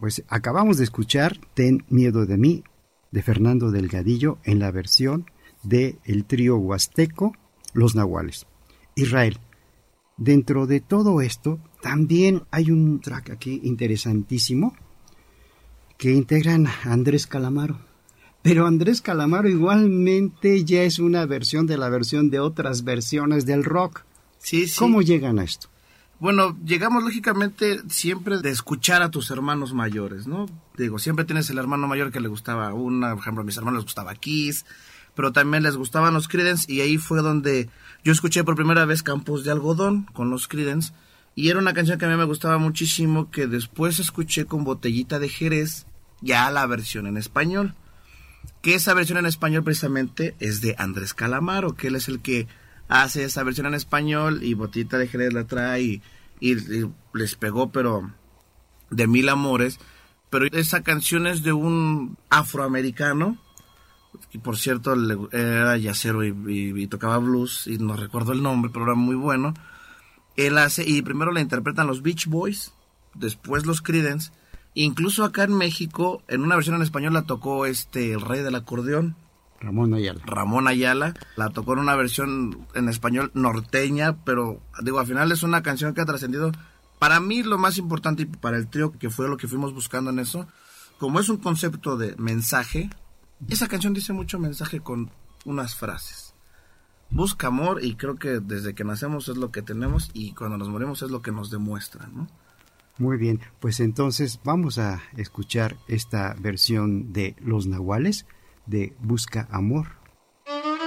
Pues acabamos de escuchar Ten miedo de mí, de Fernando Delgadillo, en la versión de el trío huasteco Los Nahuales. Israel, dentro de todo esto, también hay un track aquí interesantísimo que integran a Andrés Calamaro. Pero Andrés Calamaro igualmente ya es una versión de otras versiones del rock. Sí. ¿Cómo llegan a esto? Bueno, llegamos lógicamente siempre de escuchar a tus hermanos mayores, ¿no? Digo, siempre tienes el hermano mayor que le gustaba por ejemplo, a mis hermanos les gustaba Kiss, pero también les gustaban los Creedence, y ahí fue donde yo escuché por primera vez Campos de Algodón con los Creedence, y era una canción que a mí me gustaba muchísimo, que después escuché con Botellita de Jerez, ya la versión en español, que esa versión en español precisamente es de Andrés Calamaro, que él es el que hace esa versión en español, y Botellita de Jerez la trae y les pegó, pero de mil amores. Pero esa canción es de un afroamericano, y por cierto era yacero y tocaba blues, y no recuerdo el nombre, pero era muy bueno. Él hace, y primero la interpretan los Beach Boys, después los Creedence, incluso acá en México, en una versión en español la tocó el rey del acordeón, Ramón Ayala, la tocó en una versión en español norteña, pero digo, al final es una canción que ha trascendido. Para mí lo más importante, y para el trío, que fue lo que fuimos buscando en eso, como es un concepto de mensaje, esa canción dice mucho mensaje con unas frases. Busca amor, y creo que desde que nacemos es lo que tenemos, y cuando nos morimos es lo que nos demuestran, ¿no? Muy bien, pues entonces vamos a escuchar esta versión de Los Nahuales de Busca Amor.